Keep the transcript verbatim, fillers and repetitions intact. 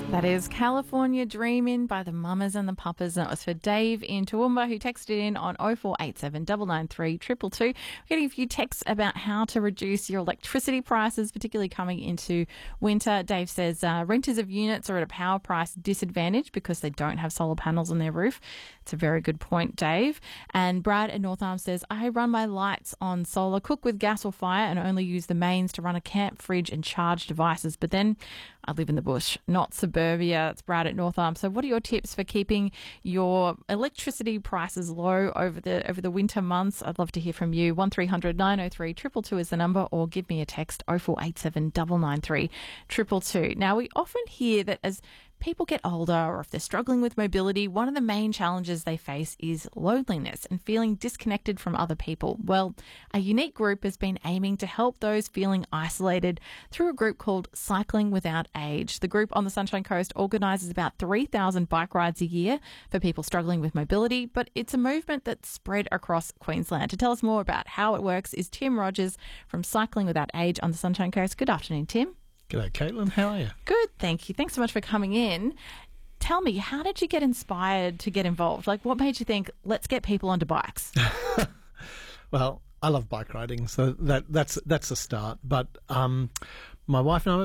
That is California Dreamin' by the Mamas and the Papas. And it was for Dave in Toowoomba, who texted in on oh four eight seven, nine nine three, two two two. We're getting a few texts about how to reduce your electricity prices, particularly coming into winter. Dave says uh, renters of units are at a power price disadvantage because they don't have solar panels on their roof. It's a very good point, Dave. And Brad at North Arm says, I run my lights on solar, cook with gas or fire, and only use the mains to run a camp fridge and charge devices. But then I live in the bush, not suburbia. It's Brad at North Arm. So what are your tips for keeping your electricity prices low over the over the winter months? I'd love to hear from you. one three hundred, nine oh three, two two two is the number, or give me a text oh four eight seven, nine nine three, two two two. Now, we often hear that as people get older, or if they're struggling with mobility, one of the main challenges they face is loneliness and feeling disconnected from other people. Well, a unique group has been aiming to help those feeling isolated through a group called Cycling Without Age. The group on the Sunshine Coast organises about three thousand bike rides a year for people struggling with mobility, but it's a movement that's spread across Queensland. To tell us more about how it works is Tim Rogers from Cycling Without Age on the Sunshine Coast. Good afternoon, Tim. G'day, Caitlin. How are you? Good, thank you. Thanks so much for coming in. Tell me, how did you get inspired to get involved? Like, what made you think, let's get people onto bikes? Well, I love bike riding, so that that's that's a start. But um, my wife and I